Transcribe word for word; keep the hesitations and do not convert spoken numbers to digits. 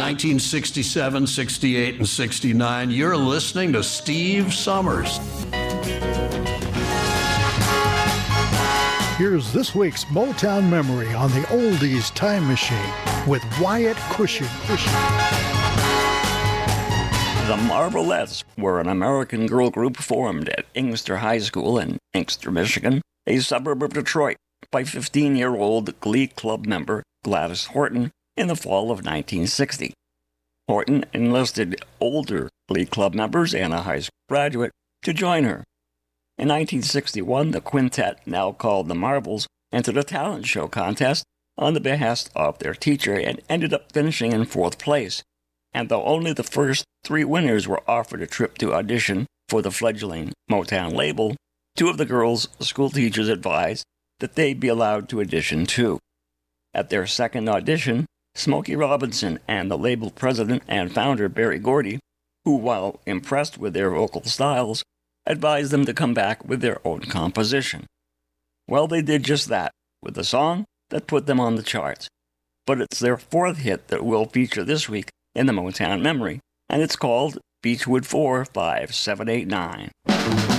nineteen sixty-seven, sixty-eight, and sixty-nine. You're listening to Steve Summers. Here's this week's Motown Memory on the Oldies Time Machine with Wyatt Cushing. The Marvelettes were an American girl group formed at Inkster High School in Inkster, Michigan, a suburb of Detroit, by fifteen-year-old Glee Club member Gladys Horton in the fall of nineteen sixty. Horton enlisted older Glee Club members and a high school graduate to join her. In nineteen sixty-one, the quintet, now called the Marvels, entered a talent show contest on the behest of their teacher and ended up finishing in fourth place. And though only the first three winners were offered a trip to audition for the fledgling Motown label, two of the girls' school teachers advised that they be allowed to audition too. At their second audition, Smokey Robinson and the label president and founder Berry Gordy, who, while impressed with their vocal styles, advised them to come back with their own composition. Well, they did just that, with a song that put them on the charts. But it's their fourth hit that we'll feature this week in the Motown Memory, and it's called Beechwood four five seven eight nine.